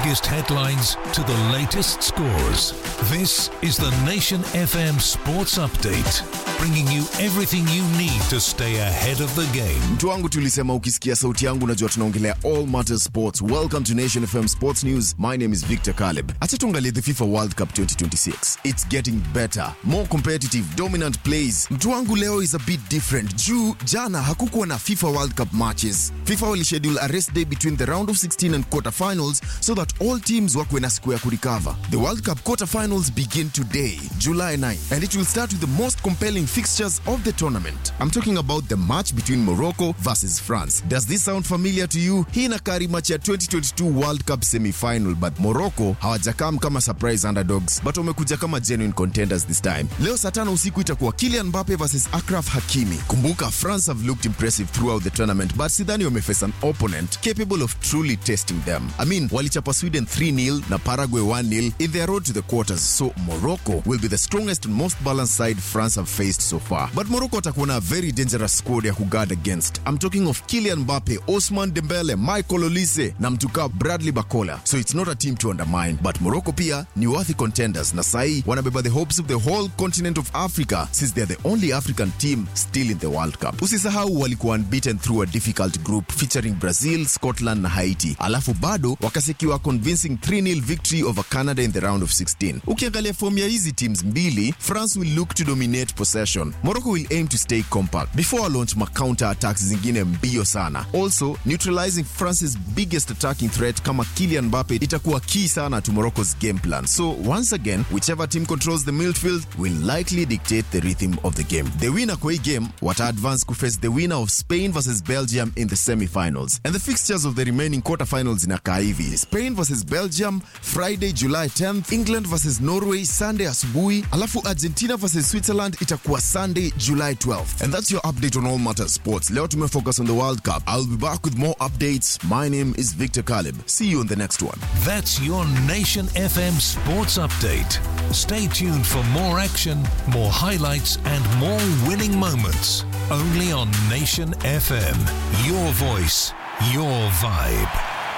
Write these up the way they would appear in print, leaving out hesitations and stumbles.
biggest headlines to the latest scores. This is the Nation FM Sports Update, bringing you everything you need to stay ahead of the game. Mtu wangu tulisema ukisikia sauti yangu unajua tunaongelea All Matters Sports. Welcome to Nation FM Sports News. My name is Victor Caleb. Acha tuangalie the FIFA World Cup 2026. It's getting better, more competitive, dominant plays. Mtu wangu leo is a bit different. Jana hakukuwa na FIFA World Cup matches. FIFA will schedule a rest day between the round of 16 and quarterfinals so that all teams wakwe na siku ya kurecover. The World Cup quarterfinals begin today, July 9, and it will start with the most compelling fixtures of the tournament. I'm talking about the match between Morocco versus France. Does this sound familiar to you? Hii inakari match ya 2022 World Cup semi-final, but Morocco hawajakam kama surprise underdogs, but wamekuja kama genuine contenders this time. Leo saa 5 usiku itakuwa Kylian Mbappe versus Achraf Hakimi. Kumbuka, France have looked impressive throughout the tournament, but sidhani wameface an opponent capable of truly testing them. I mean, walichapa Sweden 3-0 na Paraguay 1-0 in their road to the quarters, so Morocco will be the strongest and most balanced side France have faced so far. But Morocco watakuwa na a very dangerous squad ya kuguard against. I'm talking of Kylian Mbappe, Ousmane Dembele, Michael Olise na mtuka Bradley Bakola. So it's not a team to undermine, but Morocco pia ni worthy contenders na sahi wanabeba the hopes of the whole continent of Africa since they're the only African team still in the World Cup. Usisahau walikuwa unbeaten through a difficult group featuring Brazil, Scotland na Haiti. Alafu bado wakasekiwa convincing 3-0 victory over Canada in the round of 16. Ukiangalia form ya hizi teams mbili, France will look to dominate possession. Morocco will aim to stay compact before launch counter attacks zingine mbio sana. Also, neutralizing France's biggest attacking threat kama Kylian Mbappe itakuwa key sana to Morocco's game plan. So once again, whichever team controls the midfield will likely dictate the rhythm of the game. The winner kwa hii game wata advance to face the winner of Spain versus Belgium in the semi-finals. And the fixtures of the remaining quarterfinals inakaa hivi: Spain versus Belgium Friday July 10th, England versus Norway Sunday asubuhi, alafu Argentina versus Switzerland itakuwa Sunday July 12th. And that's your update on All Matters Sports. Leo tumefocus on the World Cup. I'll be back with more updates. My name is Victor Caleb. See you on the next one. That's your Nation FM Sports Update. Stay tuned for more action, more highlights, and more winning moments. Only on Nation FM. Your voice, your vibe.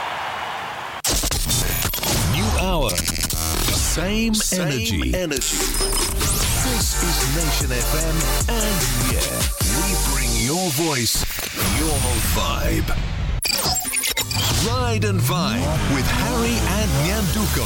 New hour. Same energy. This is Nation FM, and yeah, we bring your voice, your vibe. Ride and Vibe with Harry and Nyanduko.